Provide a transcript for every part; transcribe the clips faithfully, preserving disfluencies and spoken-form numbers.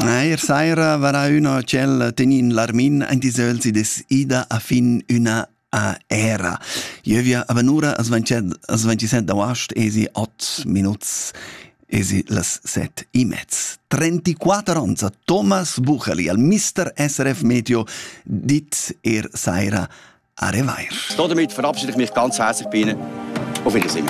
Ier saira varà una cel tenin l'armin ein di sölsi des ida a fin una a era. Jövia avanura as ventisette d'agost esi ot minuts esi las set i mezz. trentaquattro onza Thomas Bucheli al mister S R F Meteo dit er saira a revair. Damit verabschiede ich mich ganz herzlich bei Ihnen. Auf Wiedersehen.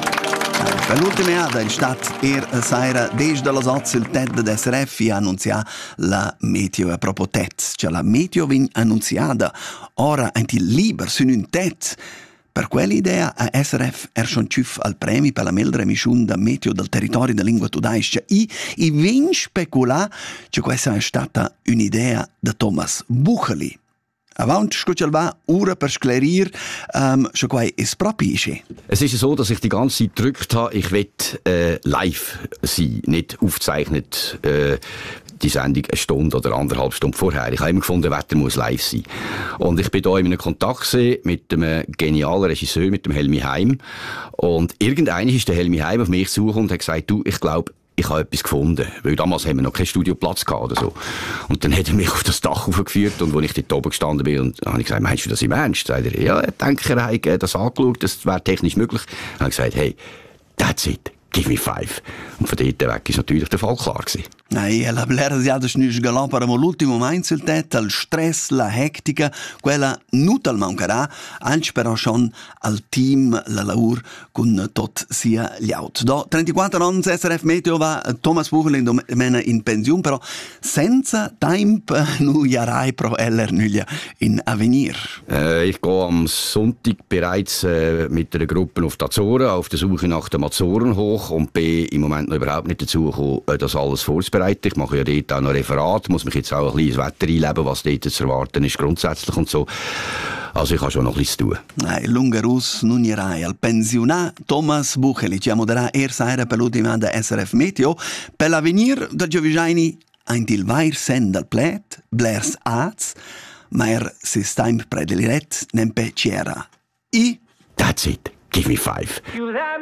Per l'ultima ada in stat er saira desde la sozza il Ted de S R F ha annunziato la meteo a proprio Ted, cioè la meteo vin annunziata ora anti liber su un Ted. Per quell'idea a S R F er schon ciuf al premi per la meldre emissione da meteo del territorio da lingua tudaiscia i i vin specula che questa è stata un'idea da Thomas Bucheli. Avant scucel va ura per sklerir, ähm, schon quai is propi ische. Es ist so, dass ich die ganze Zeit gedrückt habe, ich will äh, live sein, nicht aufgezeichnet, äh, die Sendung eine Stunde oder anderthalb Stunden vorher. Ich habe immer gefunden, das Wetter muss live sein. Und ich bin da in einem Kontakt mit einem genialen Regisseur, mit dem Helmi Heim. Und irgendwann ist der Helmi Heim auf mich zu und hat gesagt, du, ich glaube, ich habe etwas gefunden, weil damals haben wir noch keinen Studioplatz gehabt oder so. Und dann hat er mich auf das Dach aufgeführt und als ich dort oben gestanden bin, und habe ich gesagt, meinst du das im Ernst? Sagt er, ja, ich denke, er hat das angeschaut, das wäre technisch möglich. Dann habe ich gesagt, hey, that's it, give me five. Und von dort weg ist natürlich der Fall klar gewesen. Nei, la blera si ha schnus galopara, ma l'ultimo momento sul tetto, il stress, la hectica, quella non tal mancherà, anche però schon al team, la lavur, con tot sia gli out. Do trentaquattro anni S R F Meteo va Thomas Bucheli domena in pensione, però senza tempo nu jarai pro eller nuglia in Avenir. Äh, ich gehe am Sonntag bereits äh, mit einer Gruppe auf die Azoren, auf der Suche nach den Azoren hoch und bin im Moment noch überhaupt nicht dazu gekommen, das alles vorzubereiten. Ich mache ja dort auch noch Referat, muss mich jetzt auch ein bisschen ins Wetter einleben, was dort zu erwarten ist grundsätzlich und so. Also ich habe schon noch ein bisschen zu tun. Nein, lungerus non irai al pensionà Thomas Bucheli ci moderà er saira per l'ultima da S R F Meteo per l'avenir del Giovigiani ein til vair sen dal plet blers az mer si staim predeliret nempe c'era i that's it, give me five.